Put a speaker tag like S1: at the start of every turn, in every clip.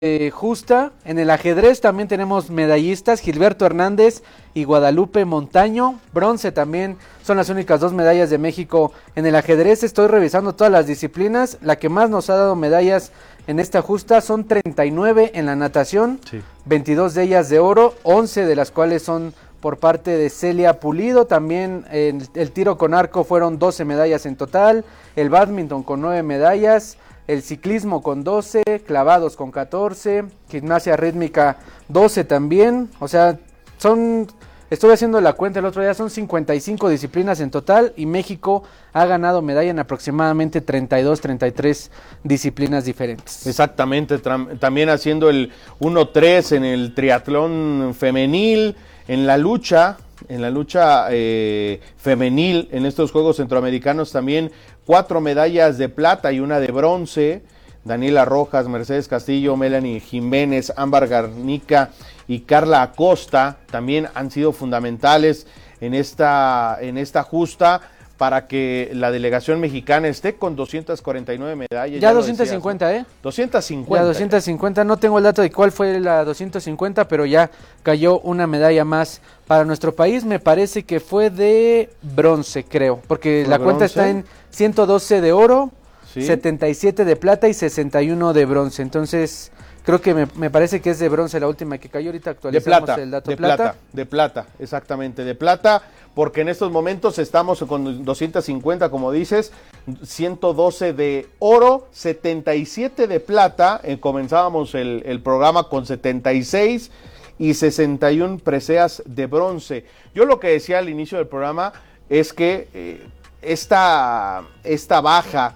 S1: justa. En el ajedrez también tenemos medallistas, Gilberto Hernández y Guadalupe Montaño. Bronce también, son las únicas dos medallas de México en el ajedrez. Estoy revisando todas las disciplinas. La que más nos ha dado medallas en esta justa son 39 en la natación, sí. 22 de ellas de oro, 11 de las cuales son por parte de Celia Pulido. También el tiro con arco fueron 12 medallas en total, el bádminton con 9 medallas, el ciclismo con 12, clavados con 14, gimnasia rítmica 12 también. O sea, estuve haciendo la cuenta el otro día, son 55 disciplinas en total y México ha ganado medalla en aproximadamente 32, 33 disciplinas diferentes.
S2: Exactamente, también haciendo el 1-3 en el triatlón femenil, en la lucha femenil en estos Juegos Centroamericanos también 4 medallas de plata y una de bronce. Daniela Rojas, Mercedes Castillo, Melanie Jiménez, Ámbar Garnica y Carla Acosta también han sido fundamentales en esta justa para que la delegación mexicana esté con 249 medallas.
S1: Ya 250, decías,
S2: 250.
S1: Ya 250, no tengo el dato de cuál fue la 250, pero ya cayó una medalla más para nuestro país. Me parece que fue de bronce, creo, porque la cuenta está en 112 de oro, ¿sí? 77 de plata y 61 de bronce. Entonces, creo que me parece que es de bronce la última que cayó. Ahorita actualizamos el dato.
S2: De plata, exactamente, de plata, porque en estos momentos estamos con 250, como dices, 112 de oro, 77 de plata, comenzábamos el programa con 76 y 61 preseas de bronce. Yo lo que decía al inicio del programa es que esta baja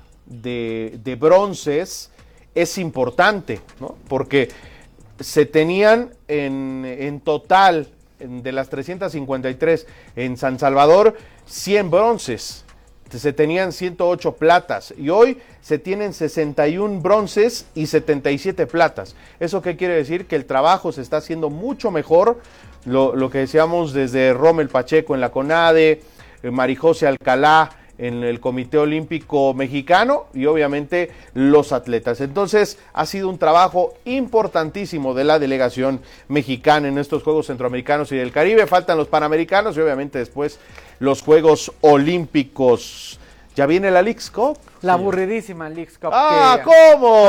S2: de bronces es importante, ¿no? Porque se tenían en total, de las 353 en San Salvador, 100 bronces, se tenían 108 platas y hoy se tienen 61 bronces y 77 platas. ¿Eso qué quiere decir? Que el trabajo se está haciendo mucho mejor, lo que decíamos desde Rommel Pacheco en la CONADE, Marijose Alcalá en el Comité Olímpico Mexicano y obviamente los atletas. Entonces ha sido un trabajo importantísimo de la delegación mexicana en estos Juegos Centroamericanos y del Caribe. Faltan los Panamericanos y obviamente después los Juegos Olímpicos. ¿Ya viene la Leagues Cup?
S1: La aburridísima Leagues Cup.
S2: ¿Cómo?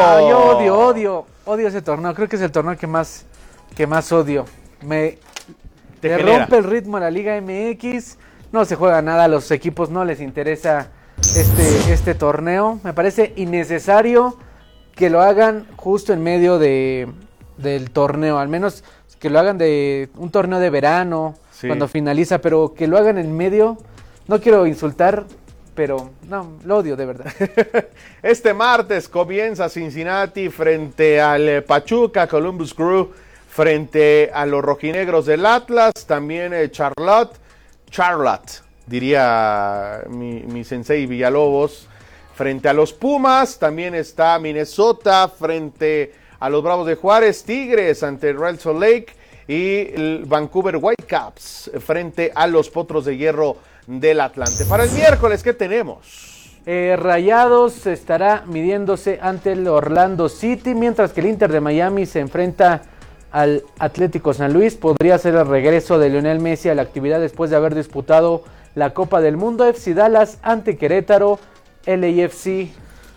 S1: Yo odio ese torneo. Creo que es el torneo que más odio. Me rompe el ritmo de la Liga MX. No se juega nada, a los equipos no les interesa este torneo. Me parece innecesario que lo hagan justo en medio del torneo, al menos que lo hagan de un torneo de verano, sí, cuando finaliza, pero que lo hagan en medio. No quiero insultar, pero no, lo odio de verdad.
S2: Este martes comienza Cincinnati frente al Pachuca, Columbus Crew frente a los rojinegros del Atlas, también Charlotte, diría mi sensei Villalobos, frente a los Pumas. También está Minnesota frente a los Bravos de Juárez, Tigres ante el Real Salt Lake y el Vancouver Whitecaps frente a los Potros de Hierro del Atlante. Para el miércoles, ¿qué tenemos?
S1: Rayados estará midiéndose ante el Orlando City, mientras que el Inter de Miami se enfrenta al Atlético San Luis. Podría ser el regreso de Lionel Messi a la actividad después de haber disputado la Copa del Mundo. FC Dallas ante Querétaro, LAFC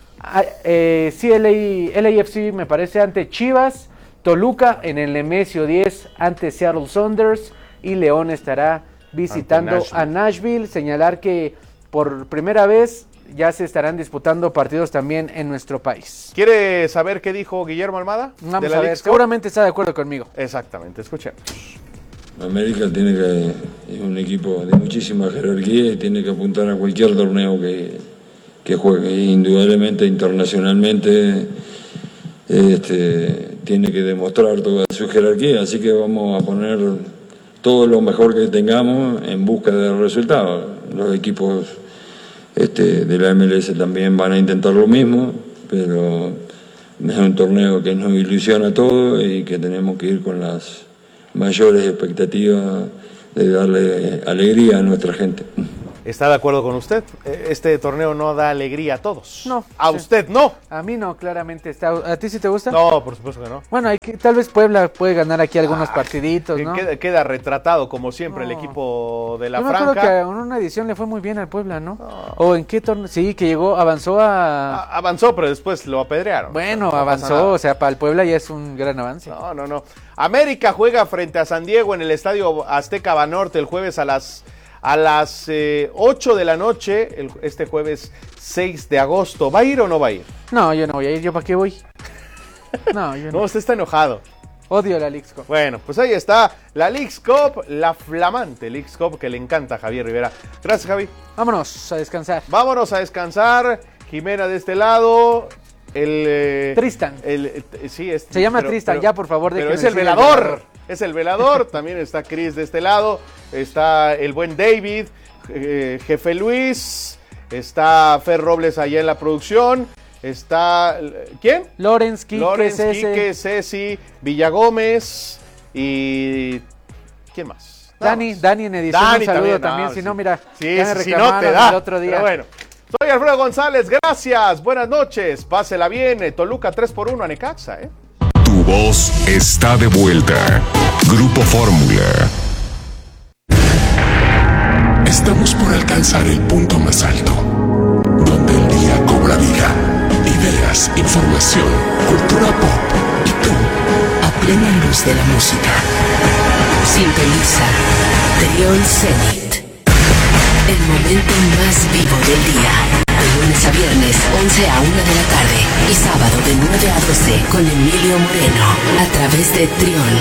S1: me parece ante Chivas, Toluca en el Nemesio 10 ante Seattle Sounders y León estará visitando a Nashville. Señalar que por primera vez ya se estarán disputando partidos también en nuestro país.
S2: ¿Quiere saber qué dijo Guillermo Almada?
S1: Vamos a ver, seguramente está de acuerdo conmigo.
S2: Exactamente, escuchemos.
S3: América es un equipo de muchísima jerarquía y tiene que apuntar a cualquier torneo que juegue. Indudablemente, internacionalmente, tiene que demostrar toda su jerarquía, así que vamos a poner todo lo mejor que tengamos en busca de resultados. Los equipos de la MLS también van a intentar lo mismo, pero es un torneo que nos ilusiona a todos y que tenemos que ir con las mayores expectativas de darle alegría a nuestra gente.
S2: ¿Está de acuerdo con usted? Este torneo no da alegría a todos.
S1: No.
S2: ¿A usted no?
S1: A mí no, claramente. ¿A ti sí te gusta?
S2: No, por supuesto que no.
S1: Bueno, tal vez Puebla puede ganar aquí algunos partiditos, ¿no?
S2: Queda retratado, como siempre, el equipo de la
S1: Yo
S2: Franca.
S1: me acuerdo que en una edición le fue muy bien al Puebla, ¿no? ¿O en qué torneo? Sí, que avanzó a...
S2: Avanzó, pero después lo apedrearon.
S1: Bueno,
S2: o sea, no
S1: avanzó, o sea, para el Puebla ya es un gran avance.
S2: No. América juega frente a San Diego en el Estadio Azteca Banorte el jueves a las 8 de la noche, este jueves 6 de agosto. ¿Va a ir o no va a ir?
S1: No, yo no voy a ir. ¿Yo para qué voy? No, yo no.
S2: No, usted está enojado.
S1: Odio la Leagues Cup.
S2: Bueno, pues ahí está la Leagues Cup, la flamante Leagues Cup que le encanta a Javier Rivera. Gracias, Javi.
S1: Vámonos a descansar.
S2: Vámonos a descansar. Jimena de este lado.
S1: Tristan.
S2: Sí,
S1: se llama Tristan, ya por favor.
S2: Pero es el velador. Es el velador. También está Chris de este lado. Está el buen David, Jefe Luis. Está Fer Robles allá en la producción. Está, ¿quién?
S1: Lorenz, Quique,
S2: Ceci, Villagómez y... ¿quién más?
S1: Dani en edición, un saludo también. Si no, mira,
S2: ya me reclamaron te da,
S1: el otro día.
S2: Pero bueno, soy Alfredo González, gracias, buenas noches, pásela bien, Toluca 3-1 a Necaxa,
S4: Tu voz está de vuelta. Grupo Fórmula. Estamos por alcanzar el punto más alto, donde el día cobra vida. Ideas, información, cultura pop y tú, a plena luz de la música.
S5: Sintoniza Trión Zenit. El momento más vivo del día. De lunes a viernes, 11 a 1 de la tarde. Y sábado de 9 a 12 con Emilio Moreno. A través de Trión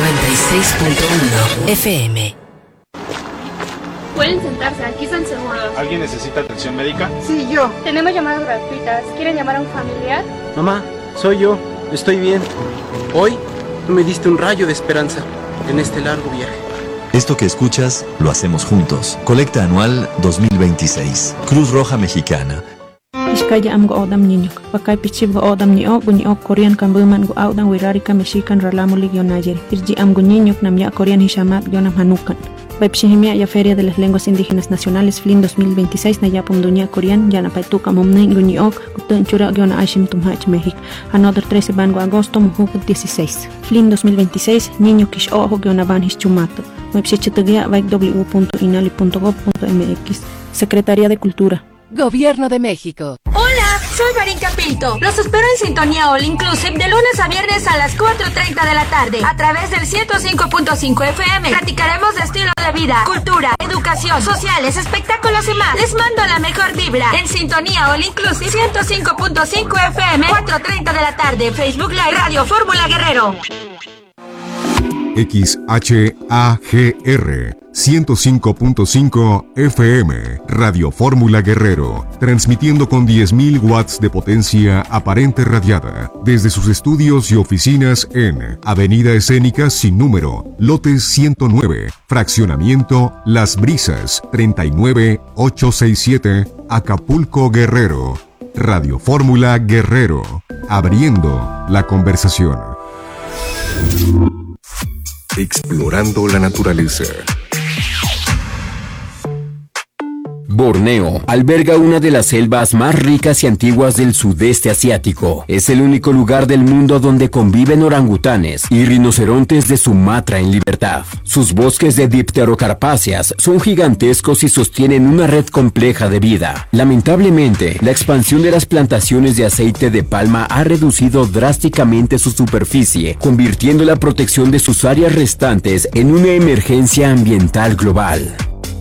S5: 96.1 FM.
S6: Pueden sentarse, aquí están seguros.
S7: ¿Alguien necesita atención médica?
S6: Sí, yo. Tenemos llamadas gratuitas. ¿Quieren llamar a un familiar?
S8: Mamá, soy yo. Estoy bien. Hoy tú me diste un rayo de esperanza en este largo viaje.
S9: Esto que escuchas, lo hacemos juntos. Colecta anual 2026. Cruz Roja Mexicana.
S10: Iskaya am go odam niño. Pakai pichib go odam ni o Korean kambuman go odam wirarika mexican ralamu ligionayer. Irji am go niño nam ya Korean hishamat gionam hanukan. Baipshihimia ya Feria de las Lenguas Indígenas Nacionales FLIN 2026 na yapum dunia Korean ya na paituka momne guniok gutun chura giona ashim tumhach México. Another 13 ban go agosto mujuk 16. FLIN 2026 niño kish ojo giona ban hischumato. Baipshichitugia www.inali.gov.mx. Secretaría de Cultura.
S5: Gobierno de México.
S11: Hola, soy Marín Capilto. Los espero en Sintonía All Inclusive de lunes a viernes a las 4:30 de la tarde a través del 105.5 FM. Platicaremos de estilo de vida, cultura, educación, sociales, espectáculos y más. Les mando la mejor vibra en Sintonía All Inclusive 105.5 FM, 4:30 de la tarde. Facebook Live Radio Fórmula Guerrero.
S4: XHAGR 105.5 FM Radio Fórmula Guerrero, transmitiendo con 10.000 watts de potencia aparente radiada desde sus estudios y oficinas en Avenida Escénica sin número, lote 109, fraccionamiento Las Brisas, 39867, Acapulco, Guerrero. Radio Fórmula Guerrero, abriendo la conversación. Explorando la naturaleza.
S12: Borneo alberga una de las selvas más ricas y antiguas del sudeste asiático. Es el único lugar del mundo donde conviven orangutanes y rinocerontes de Sumatra en libertad. Sus bosques de dipterocarpáceas son gigantescos y sostienen una red compleja de vida. Lamentablemente, la expansión de las plantaciones de aceite de palma ha reducido drásticamente su superficie, convirtiendo la protección de sus áreas restantes en una emergencia ambiental global.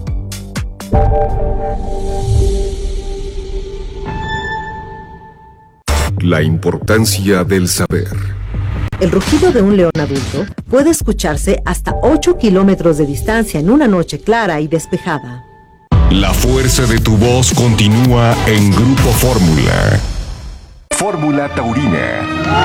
S4: La importancia del saber.
S13: El rugido de un león adulto puede escucharse hasta 8 kilómetros de distancia en una noche clara y despejada.
S4: La fuerza de tu voz continúa en Grupo Fórmula. Fórmula Taurina.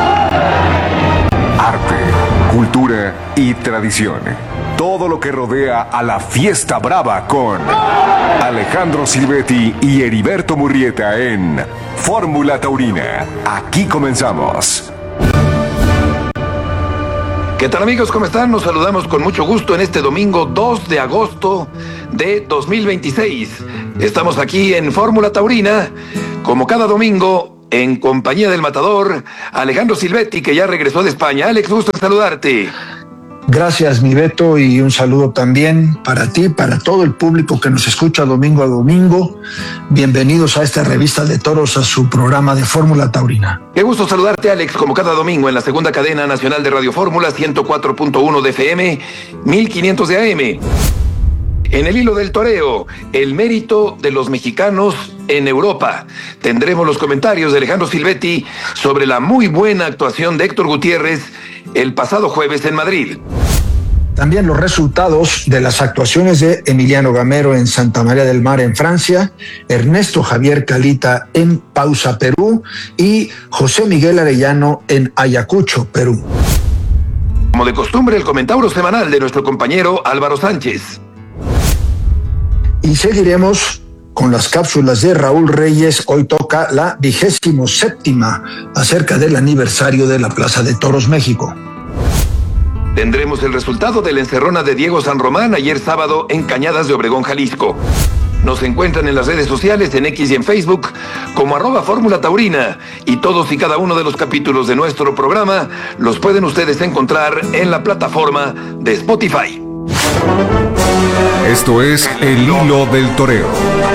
S4: Arte, cultura y tradición. Todo lo que rodea a la fiesta brava con Alejandro Silvetti y Heriberto Murrieta en Fórmula Taurina. Aquí comenzamos.
S14: ¿Qué tal, amigos? ¿Cómo están? Nos saludamos con mucho gusto en este domingo 2 de agosto de 2026. Estamos aquí en Fórmula Taurina, como cada domingo, en compañía del matador Alejandro Silvetti, que ya regresó de España. Alex, gusto en saludarte.
S7: Gracias, mi Beto, y un saludo también para ti, para todo el público que nos escucha domingo a domingo. Bienvenidos a esta revista de toros, a su programa de Fórmula Taurina.
S14: Qué gusto saludarte, Alex, como cada domingo en la segunda cadena nacional de Radio Fórmula, 104.1 de FM, 1500 de AM. En el hilo del toreo, el mérito de los mexicanos en Europa. Tendremos los comentarios de Alejandro Silvetti sobre la muy buena actuación de Héctor Gutiérrez el pasado jueves en Madrid.
S7: También los resultados de las actuaciones de Emiliano Gamero en Santa María del Mar en Francia, Ernesto Javier Calita en Pausa, Perú, y José Miguel Arellano en Ayacucho, Perú.
S14: Como de costumbre, el comentario semanal de nuestro compañero Álvaro Sánchez.
S7: Y seguiremos con las cápsulas de Raúl Reyes. Hoy toca la 27ª acerca del aniversario de la Plaza de Toros México.
S14: Tendremos el resultado de la encerrona de Diego San Román ayer sábado en Cañadas de Obregón, Jalisco. Nos encuentran en las redes sociales, en X y en Facebook, como @Fórmula Taurina. Y todos y cada uno de los capítulos de nuestro programa los pueden ustedes encontrar en la plataforma de Spotify.
S4: Esto es El Hilo del Toreo.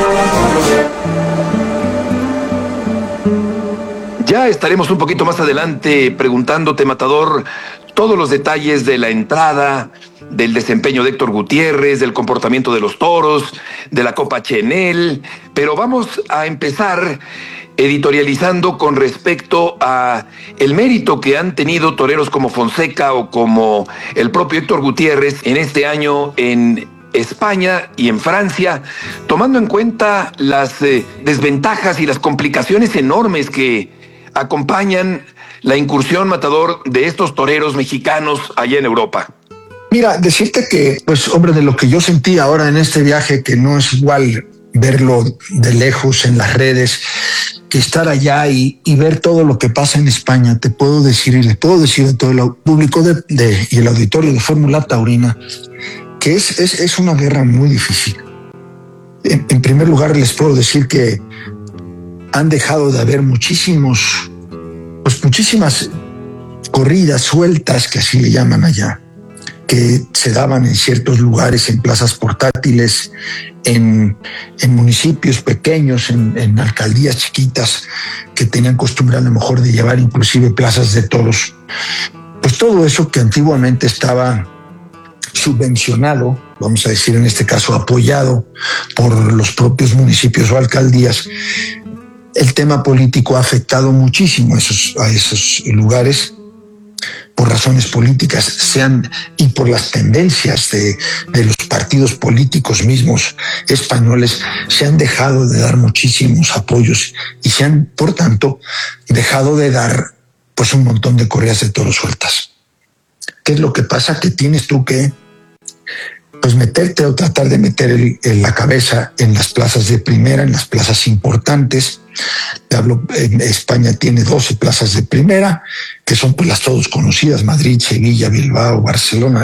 S14: Ya estaremos un poquito más adelante preguntándote, matador, todos los detalles de la entrada, del desempeño de Héctor Gutiérrez, del comportamiento de los toros, de la Copa Chenel, pero vamos a empezar editorializando con respecto a el mérito que han tenido toreros como Fonseca o como el propio Héctor Gutiérrez en este año en España y en Francia, tomando en cuenta las desventajas y las complicaciones enormes que acompañan la incursión, matador, de estos toreros mexicanos allá en Europa.
S7: Mira, decirte que, pues, hombre, de lo que yo sentí ahora en este viaje, que no es igual verlo de lejos en las redes que estar allá y ver todo lo que pasa en España. Te puedo decir, y le puedo decir a todo el público y el auditorio de Fórmula Taurina, que es una guerra muy difícil. En primer lugar, les puedo decir que han dejado de haber muchísimas corridas sueltas, que así le llaman allá, que se daban en ciertos lugares, en plazas portátiles, en municipios pequeños, en alcaldías chiquitas, que tenían costumbre a lo mejor de llevar inclusive plazas de toros. Pues todo eso que antiguamente estaba subvencionado, vamos a decir en este caso apoyado por los propios municipios o alcaldías, el tema político ha afectado muchísimo a esos lugares por razones políticas, y por las tendencias de los partidos políticos mismos españoles. Se han dejado de dar muchísimos apoyos y se han, por tanto, dejado de dar pues un montón de corridas de toros sueltas. ¿Qué es lo que pasa? Que tienes tú que pues meterte o tratar de meter la cabeza en las plazas de primera, en las plazas importantes. Te hablo, España tiene 12 plazas de primera, que son pues las todos conocidas: Madrid, Sevilla, Bilbao, Barcelona,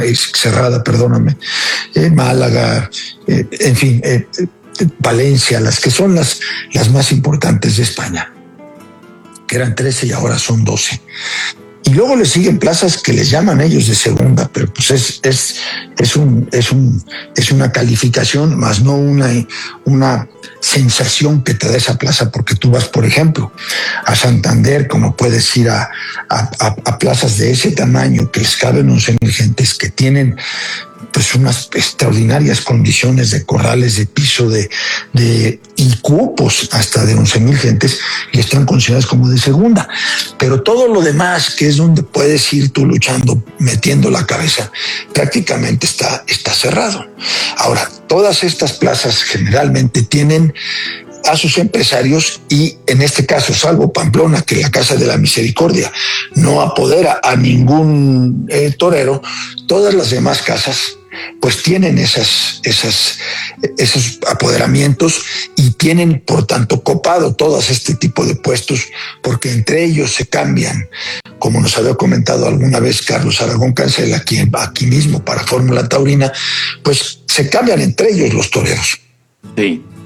S7: Málaga, en fin, Valencia, las que son las más importantes de España, que eran 13 y ahora son 12. Y luego le siguen plazas que les llaman ellos de segunda, pero pues es una calificación, más no una sensación que te da esa plaza, porque tú vas, por ejemplo, a Santander, como puedes ir a plazas de ese tamaño, que les caben 11,000 gentes, que tienen pues unas extraordinarias condiciones de corrales, de piso, y cupos hasta de 11,000 gentes, y están consideradas como de segunda. Pero todo lo demás, que es donde puedes ir tú luchando, metiendo la cabeza, prácticamente está cerrado. Ahora, todas estas plazas generalmente tienen a sus empresarios, y en este caso, salvo Pamplona, que la Casa de la Misericordia no apodera a ningún torero, todas las demás casas pues tienen esos apoderamientos y tienen, por tanto, copado todos este tipo de puestos, porque entre ellos se cambian, como nos había comentado alguna vez Carlos Aragón Cancela, aquí mismo para Fórmula Taurina, pues se cambian entre ellos los toreros.
S14: Sí.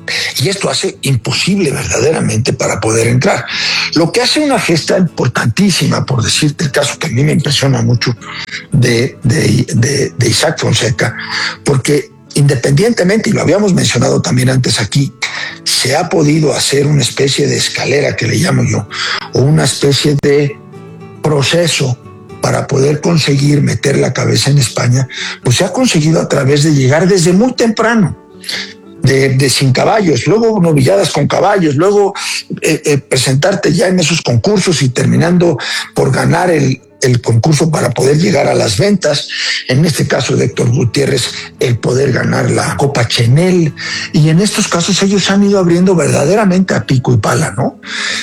S7: Y esto hace imposible verdaderamente para poder entrar. Lo que hace una gesta importantísima, por decirte el caso que a mí me impresiona mucho de Isaac Fonseca, porque independientemente, y lo habíamos mencionado también antes aquí, se ha podido hacer una especie de escalera, que le llamo yo, o una especie de proceso para poder conseguir meter la cabeza en España, pues se ha conseguido a través de llegar desde muy temprano, de sin caballos, luego novilladas con caballos, luego presentarte ya en esos concursos y terminando por ganar el concurso para poder llegar a las ventas, en este caso de Héctor Gutiérrez, el poder ganar la Copa Chenel, y en estos casos ellos han ido abriendo verdaderamente a pico y pala, ¿no?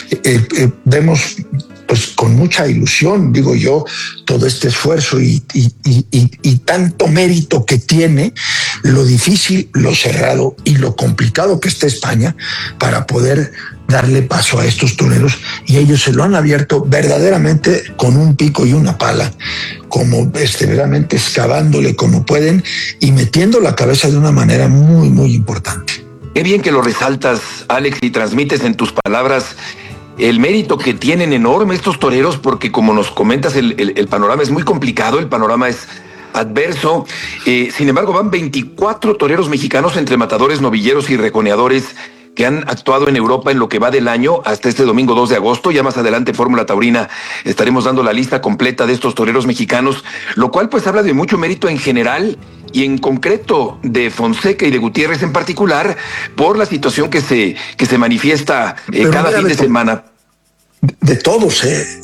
S7: Vemos pues con mucha ilusión, digo yo, todo este esfuerzo y tanto mérito que tiene, lo difícil, lo cerrado y lo complicado que está España para poder darle paso a estos toreros, y ellos se lo han abierto verdaderamente con un pico y una pala, como verdaderamente excavándole como pueden y metiendo la cabeza de una manera muy, muy importante.
S14: Qué bien que lo resaltas, Alex, y transmites en tus palabras el mérito que tienen enorme estos toreros, porque como nos comentas, el panorama es muy complicado, el panorama es adverso. Sin embargo, van 24 toreros mexicanos entre matadores, novilleros y reconeadores que han actuado en Europa en lo que va del año hasta este domingo 2 de agosto. Ya más adelante, Fórmula Taurina, estaremos dando la lista completa de estos toreros mexicanos, lo cual pues habla de mucho mérito en general y en concreto de Fonseca y de Gutiérrez en particular, por la situación que se manifiesta cada fin de semana.
S7: De todos,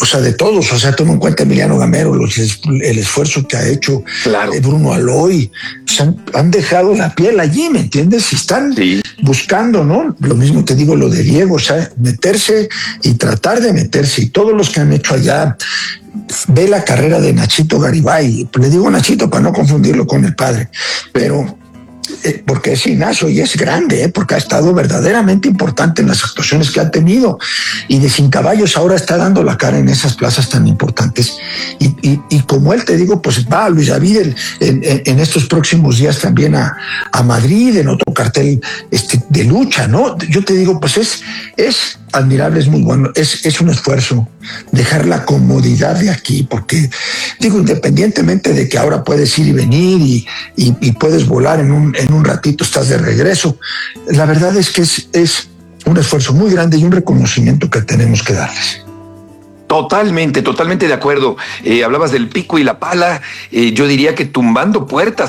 S7: o sea, toma en cuenta Emiliano Gamero, el esfuerzo que ha hecho,
S14: claro.
S7: Bruno Aloy, han dejado la piel allí, ¿me entiendes? Y están buscando, ¿no? Lo mismo te digo lo de Diego, o sea, meterse y tratar de meterse, y todos los que han hecho allá. Ve la carrera de Nachito Garibay, le digo Nachito para no confundirlo con el padre, pero porque es Ignacio y es grande, porque ha estado verdaderamente importante en las actuaciones que ha tenido, y de Sin Caballos ahora está dando la cara en esas plazas tan importantes, y como él te digo, pues va Luis David en estos próximos días también a Madrid en otro cartel de lucha, ¿no? Yo te digo, pues es admirable, es muy bueno, es un esfuerzo dejar la comodidad de aquí, porque digo, independientemente de que ahora puedes ir y venir y puedes volar en un ratito, estás de regreso, la verdad es que es un esfuerzo muy grande y un reconocimiento que tenemos que darles.
S14: Totalmente de acuerdo. Hablabas del pico y la pala. Yo diría que tumbando puertas,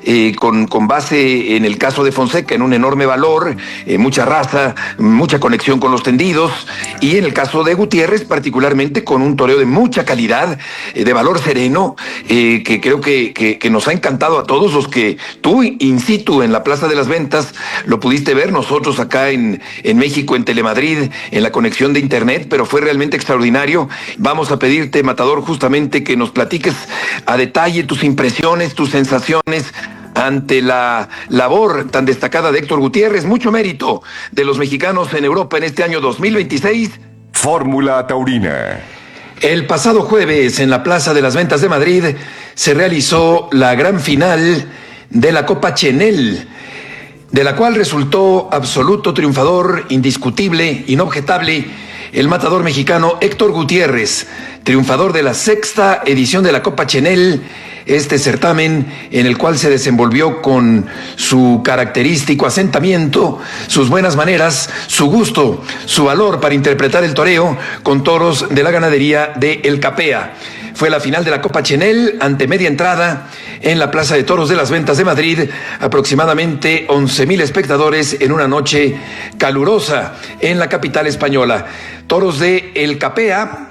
S14: con base en el caso de Fonseca en un enorme valor, mucha raza, mucha conexión con los tendidos, y en el caso de Gutiérrez particularmente con un toreo de mucha calidad, de valor sereno, que creo que nos ha encantado a todos los que tú in situ en la Plaza de las Ventas lo pudiste ver, nosotros acá en México, en Telemadrid, en la conexión de internet, pero fue realmente extraordinario. Vamos a pedirte, Matador, justamente que nos platiques a detalle tus impresiones, tus sensaciones ante la labor tan destacada de Héctor Gutiérrez. Mucho mérito de los mexicanos en Europa en este año 2026.
S15: Fórmula Taurina.
S14: El pasado jueves, en la Plaza de las Ventas de Madrid, se realizó la gran final de la Copa Chenel, de la cual resultó absoluto triunfador, indiscutible, inobjetable, el matador mexicano Héctor Gutiérrez, triunfador de la 6ª edición de la Copa Chenel, este certamen en el cual se desenvolvió con su característico asentamiento, sus buenas maneras, su gusto, su valor para interpretar el toreo con toros de la ganadería de El Capea. Fue la final de la Copa Chenel ante media entrada en la Plaza de Toros de las Ventas de Madrid, aproximadamente 11,000 espectadores en una noche calurosa en la capital española. Toros de El Capea,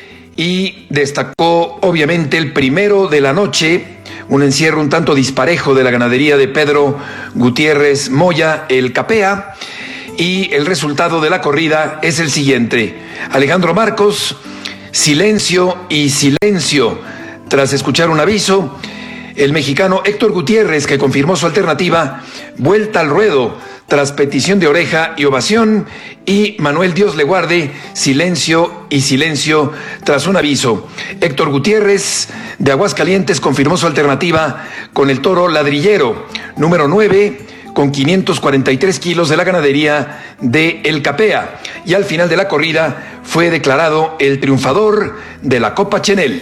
S14: y destacó obviamente el primero de la noche, un encierro un tanto disparejo de la ganadería de Pedro Gutiérrez Moya, El Capea, y el resultado de la corrida es el siguiente: Alejandro Marcos, silencio y silencio. Tras escuchar un aviso, el mexicano Héctor Gutiérrez, que confirmó su alternativa, vuelta al ruedo tras petición de oreja y ovación, y Manuel Dios le guarde, silencio y silencio tras un aviso. Héctor Gutiérrez de Aguascalientes confirmó su alternativa con el toro Ladrillero, número 9, con 543 kilos de la ganadería de El Capea. Y al final de la corrida fue declarado el triunfador de la Copa Chenel.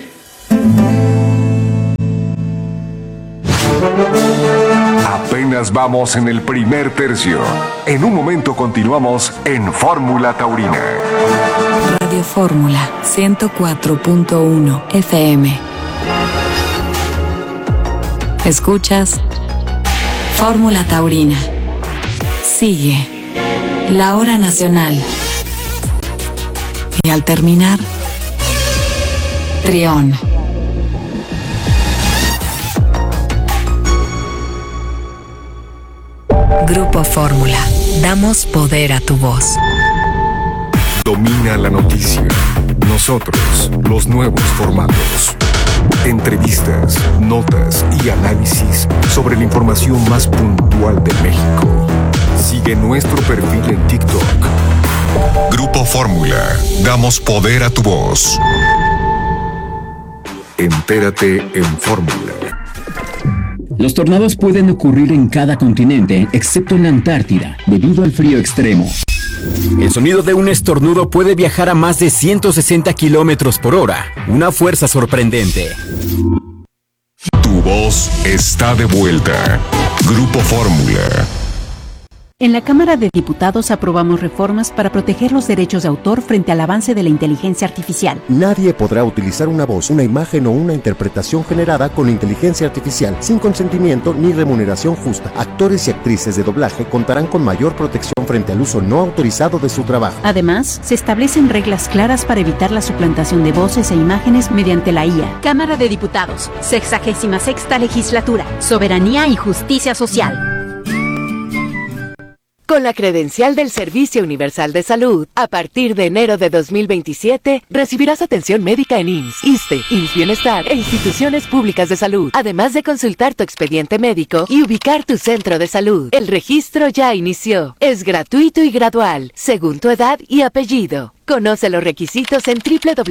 S15: Apenas vamos en el primer tercio. En un momento continuamos en Fórmula Taurina.
S5: Radio Fórmula 104.1 FM. Escuchas Fórmula Taurina. Sigue la hora nacional. Y al terminar, Trión. Grupo Fórmula. Damos poder a tu voz.
S15: Domina la noticia. Nosotros, los nuevos formatos. Entrevistas, notas y análisis sobre la información más puntual de México. Sigue nuestro perfil en TikTok.
S4: Grupo Fórmula. Damos poder a tu voz.
S15: Entérate en Fórmula.
S12: Los tornados pueden ocurrir en cada continente, excepto en la Antártida, debido al frío extremo. El sonido de un estornudo puede viajar a más de 160 kilómetros por hora, una fuerza sorprendente.
S4: Tu voz está de vuelta. Grupo Fórmula.
S16: En la Cámara de Diputados aprobamos reformas para proteger los derechos de autor frente al avance de la inteligencia artificial.
S17: Nadie podrá utilizar una voz, una imagen o una interpretación generada con inteligencia artificial sin consentimiento ni remuneración justa. Actores y actrices de doblaje contarán con mayor protección frente al uso no autorizado de su trabajo.
S16: Además, se establecen reglas claras para evitar la suplantación de voces e imágenes mediante la IA.
S18: Cámara de Diputados, 66ª Legislatura, Soberanía y Justicia Social.
S19: Con la credencial del Servicio Universal de Salud, a partir de enero de 2027, recibirás atención médica en IMSS, ISSSTE, IMSS Bienestar e instituciones públicas de salud, además de consultar tu expediente médico y ubicar tu centro de salud. El registro ya inició. Es gratuito y gradual, según tu edad y apellido. Conoce los requisitos en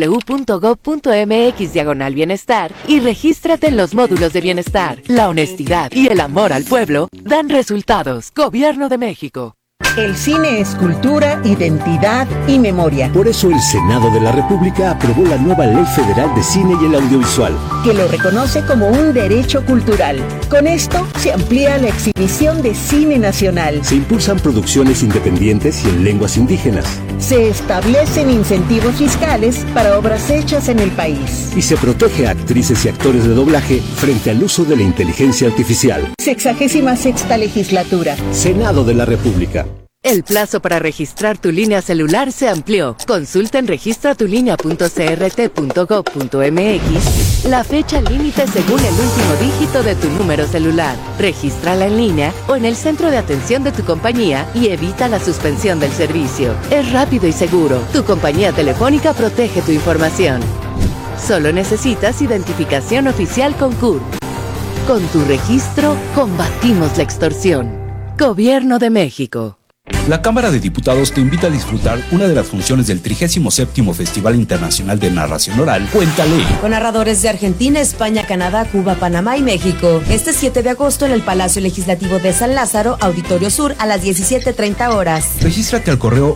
S19: www.gov.mx/bienestar y regístrate en los módulos de bienestar. La honestidad y el amor al pueblo dan resultados. Gobierno de México.
S20: El cine es cultura, identidad y memoria.
S21: Por eso el Senado de la República aprobó la nueva Ley Federal de Cine y el Audiovisual,
S20: que lo reconoce como un derecho cultural. Con esto se amplía la exhibición de cine nacional.
S21: Se impulsan producciones independientes y en lenguas indígenas.
S20: Se establecen incentivos fiscales para obras hechas en el país.
S21: Y se protege a actrices y actores de doblaje frente al uso de la inteligencia artificial.
S20: 66ª Legislatura.
S21: Senado de la República.
S19: El plazo para registrar tu línea celular se amplió. Consulta en registratulinea.crt.gov.mx la fecha límite según el último dígito de tu número celular. Regístrala en línea o en el centro de atención de tu compañía y evita la suspensión del servicio. Es rápido y seguro. Tu compañía telefónica protege tu información. Solo necesitas identificación oficial con CURP. Con tu registro, combatimos la extorsión. Gobierno de México.
S22: La Cámara de Diputados te invita a disfrutar una de las funciones del 37º Festival Internacional de Narración Oral, Cuéntale.
S23: Con narradores de Argentina, España, Canadá, Cuba, Panamá y México. Este 7 de agosto en el Palacio Legislativo de San Lázaro, Auditorio Sur, a las 17:30 horas.
S22: Regístrate al correo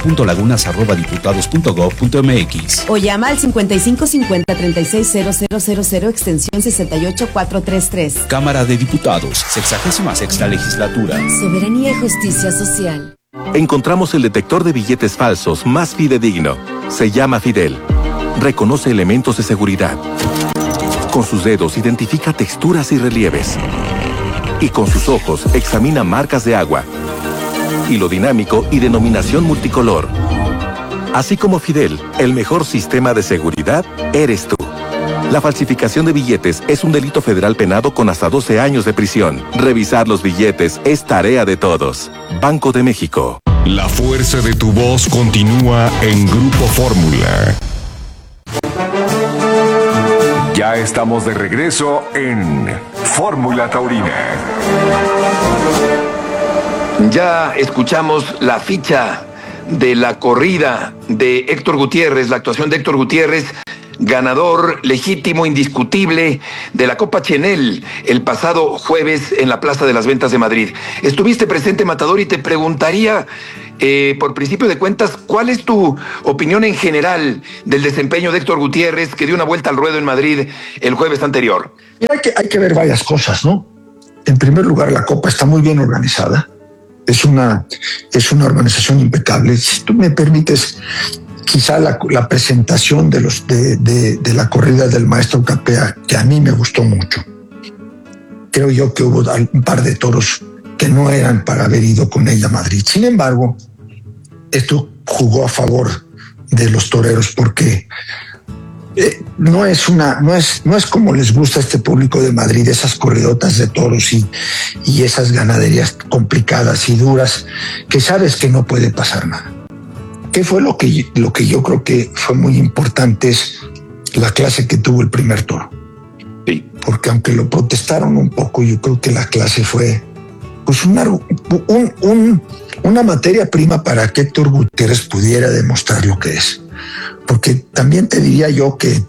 S22: gabriela.lagunas@diputados.gov.mx
S23: o llama al 5550-360000 extensión 68433.
S22: Cámara de Diputados, 66ª Legislatura.
S23: Soberanía y Justicia Social.
S24: Encontramos el detector de billetes falsos más fidedigno. Se llama Fidel. Reconoce elementos de seguridad. Con sus dedos identifica texturas y relieves. Y con sus ojos examina marcas de agua. Hilo dinámico y denominación multicolor. Así como Fidel, el mejor sistema de seguridad eres tú. La falsificación de billetes es un delito federal penado con hasta 12 años de prisión. Revisar los billetes es tarea de todos. Banco de México.
S4: La fuerza de tu voz continúa en Grupo Fórmula.
S15: Ya estamos de regreso en Fórmula Taurina.
S14: Ya escuchamos la ficha de la corrida de Héctor Gutiérrez, la actuación de Héctor Gutiérrez. ganador legítimo, indiscutible de la Copa Chenel el pasado jueves en la Plaza de las Ventas de Madrid. Estuviste presente, Matador, y te preguntaría, por principio de cuentas, ¿cuál es tu opinión en general del desempeño de Héctor Gutiérrez, que dio una vuelta al ruedo en Madrid el jueves anterior?
S7: Hay que ver varias cosas, ¿no? En primer lugar, la Copa está muy bien organizada. Es una organización impecable. Si tú me permites, quizá la presentación de la corrida del maestro Capea, que a mí me gustó mucho. Creo yo que hubo un par de toros que no eran para haber ido con ella a Madrid. Sin embargo, esto jugó a favor de los toreros porque no es como les gusta a este público de Madrid, esas corridotas de toros y esas ganaderías complicadas y duras, que sabes que no puede pasar nada. ¿Qué fue lo que yo creo que fue muy importante? Es la clase que tuvo el primer toro.
S14: Sí.
S7: Porque aunque lo protestaron un poco, yo creo que la clase fue pues una materia prima para que Héctor Gutiérrez pudiera demostrar lo que es. Porque también te diría yo que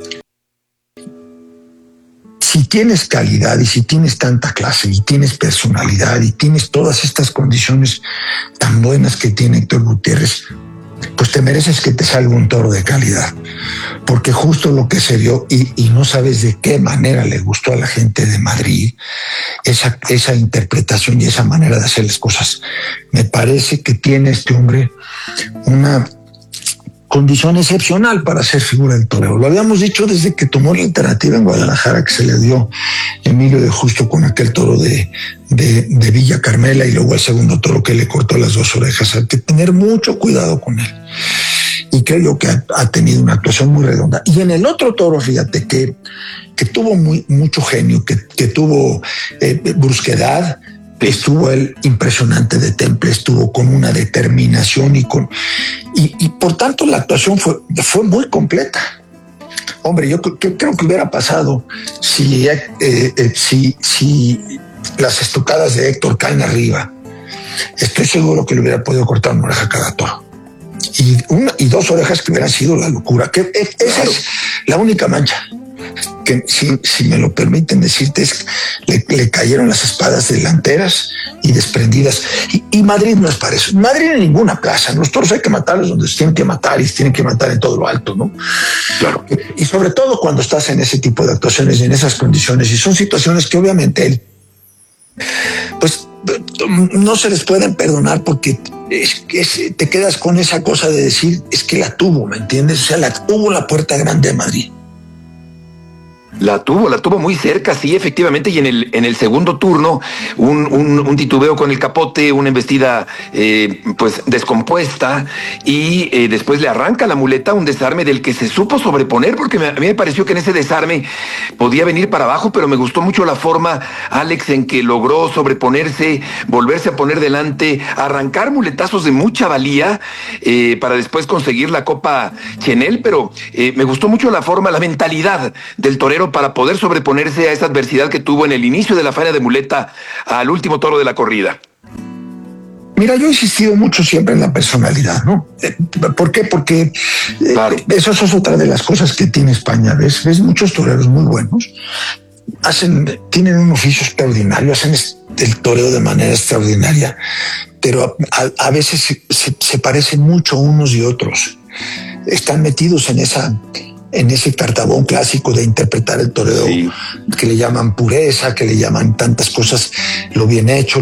S7: si tienes calidad y si tienes tanta clase y tienes personalidad y tienes todas estas condiciones tan buenas que tiene Héctor Gutiérrez, pues te mereces que te salga un toro de calidad. Porque justo lo que se vio, y no sabes de qué manera le gustó a la gente de Madrid esa interpretación y esa manera de hacer las cosas. Me parece que tiene este hombre una condición excepcional para ser figura del toreo. Lo habíamos dicho desde que tomó la alternativa en Guadalajara, que se le dio Emilio de Justo con aquel toro de Villa Carmela, y luego el segundo toro que le cortó las 2 orejas. Hay que tener mucho cuidado con él. Y creo yo que ha tenido una actuación muy redonda. Y en el otro toro, fíjate que tuvo mucho genio, que tuvo brusquedad. Estuvo él impresionante de temple, estuvo con una determinación y por tanto la actuación fue muy completa. Hombre, yo creo que hubiera pasado si las estocadas de Héctor caen arriba. Estoy seguro que le hubiera podido cortar una oreja a cada toro. Y 2 orejas que hubieran sido la locura. Esa es la única mancha. Que si me lo permiten decirte, le cayeron las espadas delanteras y desprendidas. Y Madrid no es para eso. Madrid en ninguna plaza. Los toros hay que matarlos donde se tienen que matar, y se tienen que matar en todo lo alto, ¿no?
S14: Claro.
S7: Y sobre todo cuando estás en ese tipo de actuaciones y en esas condiciones. Y son situaciones que obviamente él, pues, no se les pueden perdonar, porque te quedas con esa cosa de decir, es que la tuvo, ¿me entiendes? O sea, la tuvo la puerta grande de Madrid.
S14: La tuvo muy cerca, sí, efectivamente, y en el segundo turno, un titubeo con el capote, una embestida pues descompuesta, y después le arranca la muleta, un desarme del que se supo sobreponer, porque a mí me pareció que en ese desarme podía venir para abajo, pero me gustó mucho la forma, Alex, en que logró sobreponerse, volverse a poner delante, arrancar muletazos de mucha valía, para después conseguir la Copa Chenel, pero me gustó mucho la forma, la mentalidad del torero para poder sobreponerse a esa adversidad que tuvo en el inicio de la faena de muleta al último toro de la corrida.
S7: Mira, yo he insistido mucho siempre en la personalidad, ¿no? ¿Por qué? Porque claro, eso es otra de las cosas que tiene España. ¿Ves muchos toreros muy buenos? Tienen un oficio extraordinario, hacen el toreo de manera extraordinaria, pero a veces se parecen mucho unos y otros. Están metidos en ese cartabón clásico de interpretar el toreo, sí, que le llaman pureza, que le llaman tantas cosas, lo bien hecho,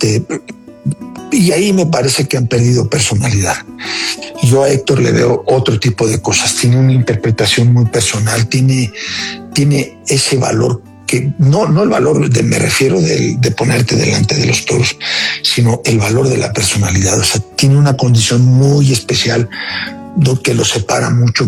S7: y ahí me parece que han perdido personalidad. Yo a Héctor le veo otro tipo de cosas, tiene una interpretación muy personal, tiene ese valor que no el valor me refiero de ponerte delante de los toros, sino el valor de la personalidad. O sea, tiene una condición muy especial que lo separa mucho,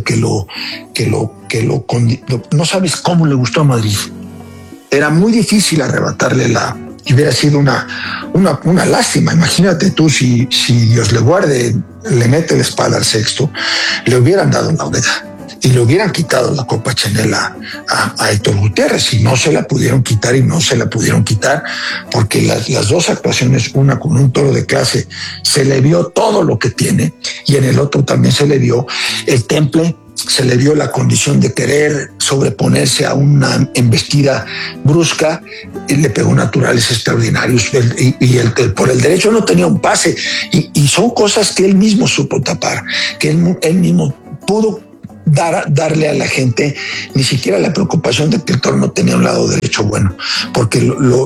S7: no sabes cómo le gustó a Madrid. Era muy difícil arrebatarle y hubiera sido una lástima. Imagínate tú, si Dios le guarde, le mete la espada al sexto, le hubieran dado una oreja y le hubieran quitado la Copa Chenel a Héctor Gutiérrez, y no se la pudieron quitar porque las 2 actuaciones, una con un toro de clase, se le vio todo lo que tiene, y en el otro también se le vio el temple se le dio la condición de querer sobreponerse a una embestida brusca y le pegó naturales extraordinarios y por el derecho no tenía un pase y son cosas que él mismo supo tapar, que él mismo pudo darle a la gente ni siquiera la preocupación de que el toro no tenía un lado derecho bueno, porque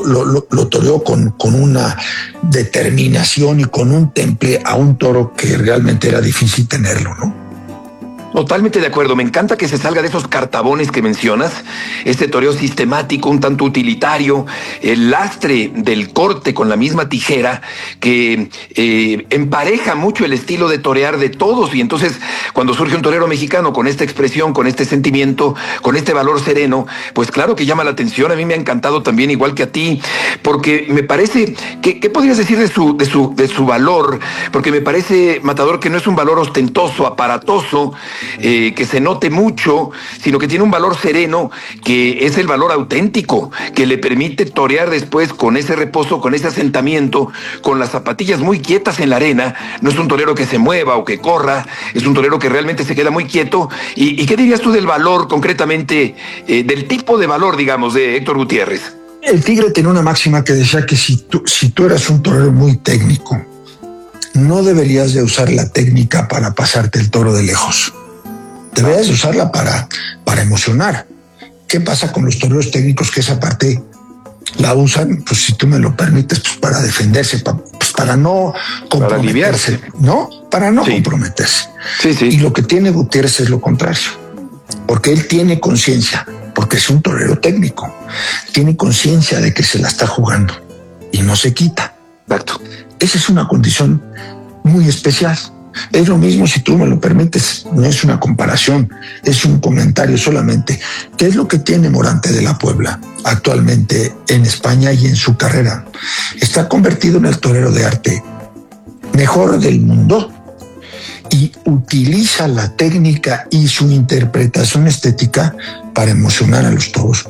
S7: lo toreó con una determinación y con un temple a un toro que realmente era difícil tenerlo, ¿no?
S14: Totalmente de acuerdo. Me encanta que se salga de esos cartabones que mencionas, este toreo sistemático, un tanto utilitario, el lastre del corte con la misma tijera que empareja mucho el estilo de torear de todos. Y entonces, cuando surge un torero mexicano con esta expresión, con este sentimiento, con este valor sereno, pues claro que llama la atención. A mí me ha encantado también, igual que a ti, porque me parece que, ¿qué podrías decir de su valor? Porque me parece, Matador, que no es un valor ostentoso, aparatoso, que se note mucho, sino que tiene un valor sereno, que es el valor auténtico, que le permite torear después con ese reposo, con ese asentamiento, con las zapatillas muy quietas en la arena. No es un torero que se mueva o que corra, es un torero que realmente se queda muy quieto. ¿Y qué dirías tú del valor concretamente, del tipo de valor, digamos, de Héctor Gutiérrez?
S7: El Tigre tenía una máxima que decía que si tú eras un torero muy técnico, no deberías de usar la técnica para pasarte el toro de lejos. Deberías usarla para emocionar. ¿Qué pasa con los toreros técnicos que esa parte la usan, pues si tú me lo permites, pues para defenderse, para no comprometerse, para aliviarse, ¿no? Para no comprometerse. Sí. Y lo que tiene Gutiérrez es lo contrario, porque él tiene conciencia, porque es un torero técnico, tiene conciencia de que se la está jugando y no se quita. Exacto. Esa es una condición muy especial. Es lo mismo, si tú me lo permites, no es una comparación, es un comentario solamente. ¿Qué es lo que tiene Morante de la Puebla actualmente en España y en su carrera? Está convertido en el torero de arte mejor del mundo y utiliza la técnica y su interpretación estética para emocionar a los toros,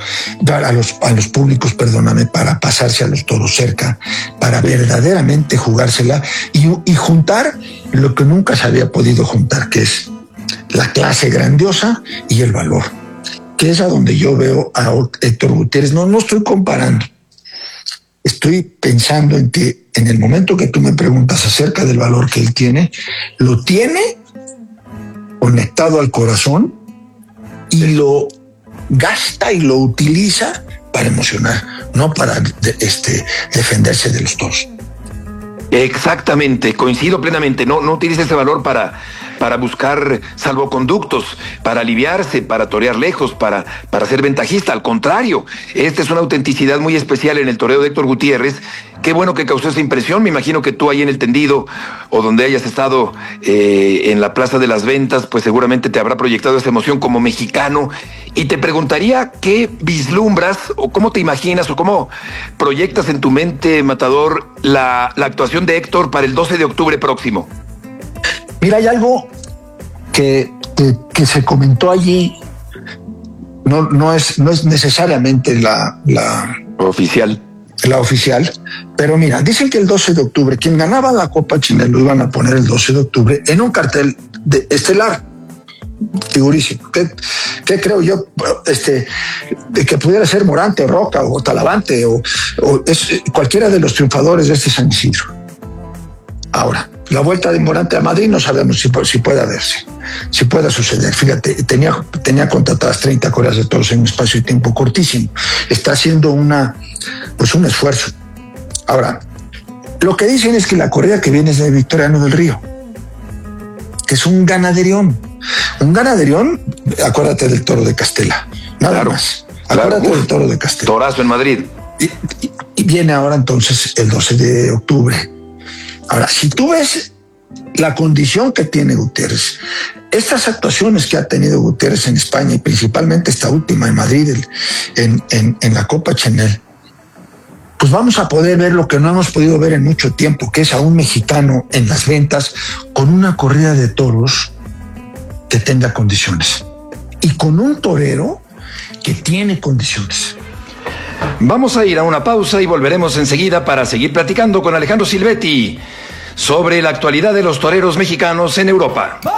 S7: a los públicos, para pasarse a los toros cerca, para verdaderamente jugársela y juntar lo que nunca se había podido juntar, que es la clase grandiosa y el valor, que es a donde yo veo a Héctor Gutiérrez. No estoy comparando. Estoy pensando en que en el momento que tú me preguntas acerca del valor que él tiene, lo tiene conectado al corazón y lo gasta y lo utiliza para emocionar, no para defenderse de los toros.
S14: Exactamente, coincido plenamente. No utiliza ese valor para buscar salvoconductos, para aliviarse, para torear lejos, para ser ventajista. Al contrario, esta es una autenticidad muy especial en el toreo de Héctor Gutiérrez. Qué bueno que causó esa impresión. Me imagino que tú ahí en el tendido o donde hayas estado en la Plaza de las Ventas, pues seguramente te habrá proyectado esa emoción como mexicano. Y te preguntaría qué vislumbras o cómo te imaginas o cómo proyectas en tu mente, Matador, la actuación de Héctor para el 12 de octubre próximo.
S7: Mira, hay algo que se comentó allí, no es necesariamente la
S14: oficial.
S7: La oficial, pero mira, dicen que el 12 de octubre, quien ganaba la Copa Chinel lo iban a poner el 12 de octubre en un cartel estelar, figurísimo. ¿Qué creo yo? De que pudiera ser Morante, o Roca, o Talavante, o cualquiera de los triunfadores de este San Isidro. Ahora, la vuelta de Morante a Madrid no sabemos si pueda verse, si pueda suceder. Fíjate, tenía contratadas 30 corridas de toros en un espacio de tiempo cortísimo. Está haciendo un esfuerzo. Ahora, lo que dicen es que la corrida que viene es de Victoriano del Río, que es un ganaderión. Un ganaderión, acuérdate del Toro de Castela, nada más. Acuérdate del Toro de Castela.
S14: Torazo en Madrid.
S7: Y viene ahora entonces el 12 de octubre. Ahora, si tú ves la condición que tiene Gutiérrez, estas actuaciones que ha tenido Gutiérrez en España y principalmente esta última en Madrid, en la Copa Chenel, pues vamos a poder ver lo que no hemos podido ver en mucho tiempo, que es a un mexicano en las ventas con una corrida de toros que tenga condiciones y con un torero que tiene condiciones.
S14: Vamos a ir a una pausa y volveremos enseguida para seguir platicando con Alejandro Silvetti sobre la actualidad de los toreros mexicanos en Europa.